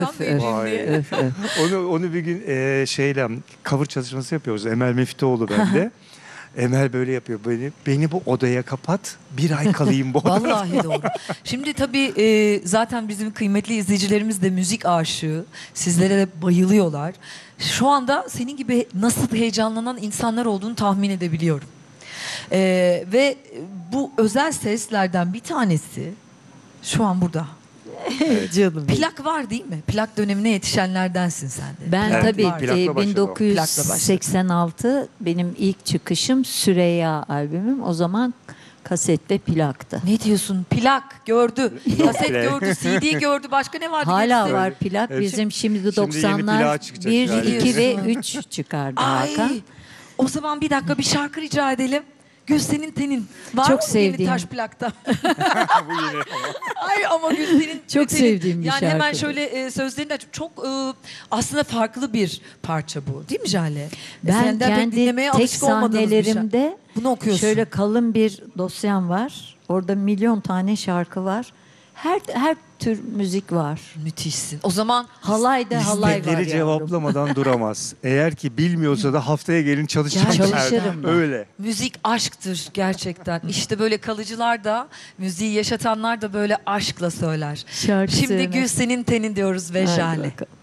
Vay. Onu bir gün şeyle cover çalışması yapıyoruz. Emel Meftioğlu bende. Emel böyle yapıyor. Beni bu odaya kapat. Bir ay kalayım bu odada. Vallahi doğru. Şimdi tabii zaten bizim kıymetli izleyicilerimiz de müzik aşığı. Sizlere de bayılıyorlar. Şu anda senin gibi nasıl heyecanlanan insanlar olduğunu tahmin edebiliyorum. Ve bu özel seslerden bir tanesi şu an burada. Canım. Plak var değil mi? Plak dönemine yetişenlerdensin sen de. Ben Evet, tabii plakla başladı o. 1986 benim ilk çıkışım Süreyya albümüm. O zaman kaset ve plaktı. Ne diyorsun? Plak gördü, kaset plak. gördü, CD gördü. Başka ne vardı? Hala gerisi? var plak. Evet. Bizim şimdi Şimdi yeni 90'lar plağı çıkacak 1, yani. 2 ve 3 çıkardı Hakan. Ay, o zaman bir dakika bir şarkı rica edelim. Gülsen'in tenin. Var Çok mı yeni sevdiğim. taş plakta? Bu yeni. Ay ama Gülsen'in Çok tenin. sevdiğim bir Yani hemen şarkıdır. şöyle sözlerini açıp çok aslında farklı bir parça bu. Değil mi Jale? Ben Senden pek kendi dinlemeye tek alışık olmadığımız bir şey. sahnelerimde Bunu okuyorsun. şöyle kalın bir dosyam var. Orada milyon tane şarkı var. Her tür müzik var. Müthişsin. O zaman Halayda halay var İstekleri yavrum. cevaplamadan duramaz. Eğer ki bilmiyorsa da haftaya gelin çalışacağım. Ya, çalışırım ben. Öyle. müzik aşktır gerçekten. İşte böyle kalıcılar da, müziği yaşatanlar da böyle aşkla söyler. Şarkı Şimdi söylemek. Gülsen'in tenin diyoruz ve Hadi Jale. bakalım.